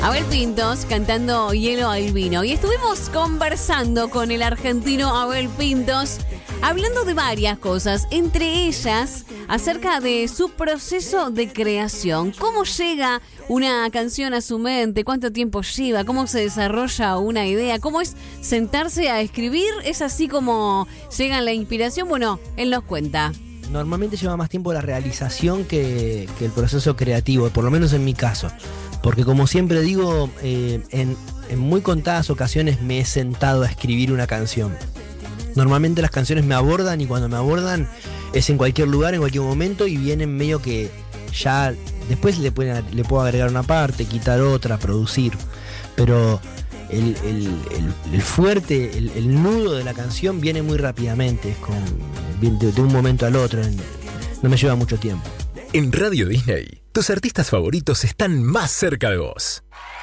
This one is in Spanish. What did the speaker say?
Abel Pintos cantando Hielo al Vino. Y estuvimos conversando con el argentino Abel Pintos, hablando de varias cosas, entre ellas acerca de su proceso de creación. ¿Cómo llega una canción a su mente? ¿Cuánto tiempo lleva? ¿Cómo se desarrolla una idea? ¿Cómo es sentarse a escribir? ¿Es así como llega la inspiración? Bueno, él nos cuenta. Normalmente lleva más tiempo la realización que el proceso creativo, por lo menos en mi caso. Porque como siempre digo, en muy contadas ocasiones me he sentado a escribir una canción. Normalmente las canciones me abordan y cuando me abordan es en cualquier lugar, en cualquier momento y vienen medio que ya después le puedo agregar una parte, quitar otra, producir. Pero el fuerte, el nudo de la canción viene muy rápidamente, de un momento al otro, no me lleva mucho tiempo. En Radio Disney, tus artistas favoritos están más cerca de vos.